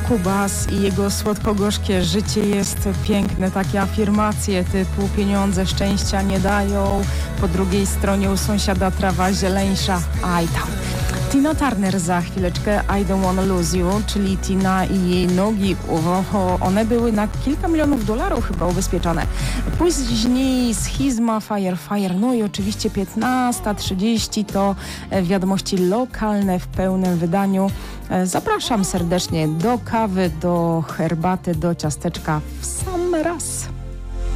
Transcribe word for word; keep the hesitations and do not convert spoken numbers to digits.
Kubas i jego słodko-gorzkie życie jest piękne. Takie afirmacje typu pieniądze szczęścia nie dają, po drugiej stronie u sąsiada trawa zieleńsza. Aj tam. Tina Turner za chwileczkę, I Don't Wanna Lose You, czyli Tina i jej nogi, one były na kilka milionów dolarów chyba ubezpieczone. Później schizma, Fire Fire, no i oczywiście piętnasta trzydzieści to wiadomości lokalne w pełnym wydaniu. Zapraszam serdecznie do kawy, do herbaty, do ciasteczka w sam raz.